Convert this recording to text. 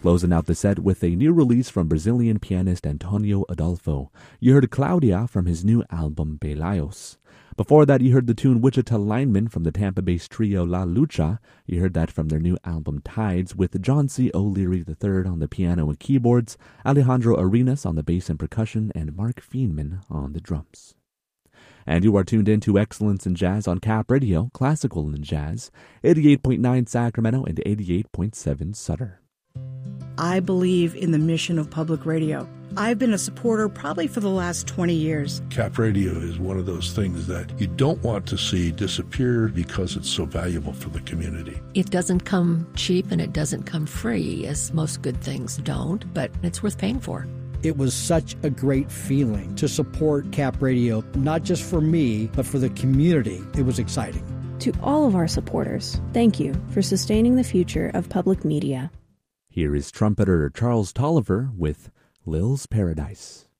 Closing out the set with a new release from Brazilian pianist Antonio Adolfo. You heard Claudia from his new album Pelayos. Before that, you heard the tune Wichita Lineman from the Tampa-based trio La Lucha. You heard that from their new album Tides, with John C. O'Leary III on the piano and keyboards, Alejandro Arenas on the bass and percussion, and Mark Feenman on the drums. And you are tuned in to Excellence in Jazz on Cap Radio, classical and jazz, 88.9 Sacramento and 88.7 Sutter. I believe in the mission of public radio. I've been a supporter probably for the last 20 years. Cap Radio is one of those things that you don't want to see disappear because it's so valuable for the community. It doesn't come cheap and it doesn't come free, as most good things don't, but it's worth paying for. It was such a great feeling to support Cap Radio, not just for me, but for the community. It was exciting. To all of our supporters, thank you for sustaining the future of public media. Here is trumpeter Charles Tolliver with Lil's Paradise.